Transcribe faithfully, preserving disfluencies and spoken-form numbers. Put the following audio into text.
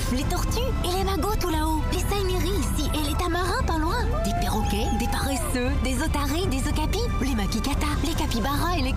les tortues et les magots tout là-haut, les saïmiris ici et les tamarins pas loin, des perroquets, des paresseux, des otaries, des okapis, les makikata, les capybaras et les